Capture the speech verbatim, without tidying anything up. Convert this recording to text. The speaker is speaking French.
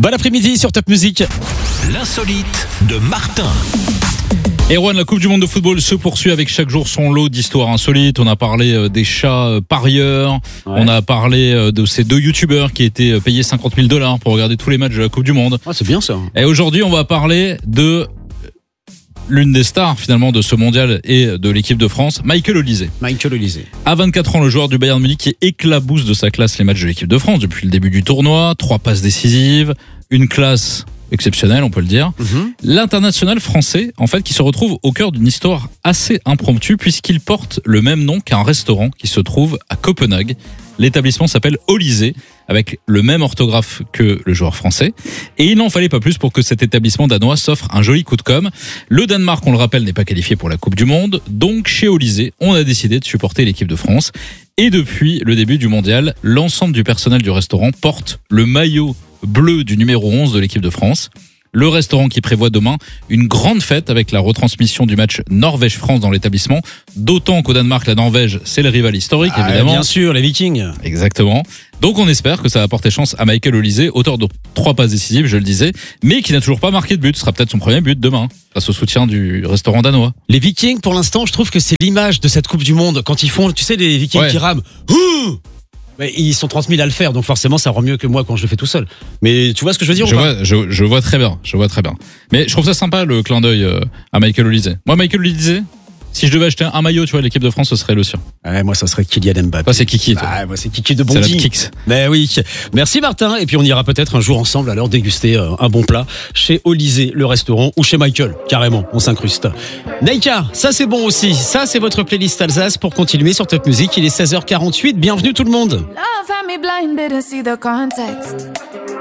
Bon après-midi sur Top Music. L'insolite de Martin. Erwan, la Coupe du Monde de football se poursuit avec chaque jour son lot d'histoires insolites. On a parlé des chats parieurs. Ouais. On a parlé de ces deux youtubeurs qui étaient payés cinquante mille dollars pour regarder tous les matchs de la Coupe du Monde. Ah, c'est bien ça. Et aujourd'hui, on va parler de l'une des stars finalement de ce mondial et de l'équipe de France, Michael Olise. Michael Olise. À vingt-quatre ans, le joueur du Bayern Munich qui éclabousse de sa classe les matchs de l'équipe de France depuis le début du tournoi. Trois passes décisives, une classe exceptionnelle, on peut le dire. Mm-hmm. L'international français, en fait, qui se retrouve au cœur d'une histoire assez impromptue puisqu'il porte le même nom qu'un restaurant qui se trouve à Copenhague. L'établissement s'appelle Olise, avec le même orthographe que le joueur français. Et il n'en fallait pas plus pour que cet établissement danois s'offre un joli coup de com'. Le Danemark, on le rappelle, n'est pas qualifié pour la Coupe du Monde. Donc, chez Olise, on a décidé de supporter l'équipe de France. Et depuis le début du mondial, l'ensemble du personnel du restaurant porte le maillot bleu du numéro onze de l'équipe de France. Le restaurant qui prévoit demain une grande fête avec la retransmission du match Norvège-France dans l'établissement. D'autant qu'au Danemark, la Norvège, c'est le rival historique, ah, évidemment. Bien sûr, les Vikings. Exactement. Donc on espère que ça va porter chance à Michael Olise, auteur de trois passes décisives, je le disais, mais qui n'a toujours pas marqué de but. Ce sera peut-être son premier but demain, grâce au soutien du restaurant danois. Les Vikings, pour l'instant, je trouve que c'est l'image de cette Coupe du Monde. Quand ils font, tu sais, les Vikings ouais. qui rament. Ouh Mais ils sont trente mille à le faire, donc forcément ça rend mieux que moi quand je le fais tout seul. Mais tu vois ce que je veux dire je ou pas vois, je, je vois très bien, je vois très bien. Mais je trouve ça sympa le clin d'œil à Michael Olise. Moi, Michael Olise, si je devais acheter un maillot, tu vois, l'équipe de France, ce serait le sien. Ouais, moi ça serait Kylian Mbappé. Toi, c'est Kiki. Toi. Ah, moi c'est Kiki de Bondy. C'est notre Kix. Mais oui. Merci Martin. Et puis on ira peut-être un jour ensemble alors déguster un bon plat chez Olise, le restaurant, ou chez Michael. Carrément, on s'incruste. Naïka, ça c'est bon aussi. Ça c'est votre playlist Alsace pour continuer sur Top Music. Il est seize heures quarante-huit. Bienvenue tout le monde. Love had me blinded to see the context.